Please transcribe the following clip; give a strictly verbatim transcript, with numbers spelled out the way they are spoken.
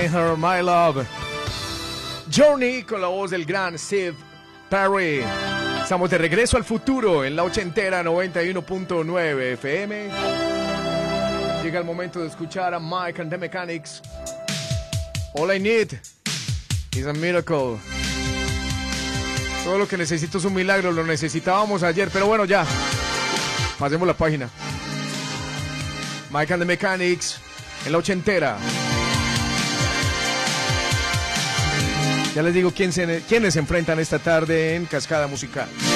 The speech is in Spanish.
Find Her, My Love. Journey con la voz del gran Steve Perry. Estamos de regreso al futuro en la ochentera noventa y uno punto nueve F M. Llega el momento de escuchar a Mike and the Mechanics. All I need is a miracle. Todo lo que necesito es un milagro. Lo necesitábamos ayer, pero bueno, ya. Pasemos la página. Mike and the Mechanics en la ochentera. Ya les digo quién se, quiénes se enfrentan esta tarde en Cascada Musical.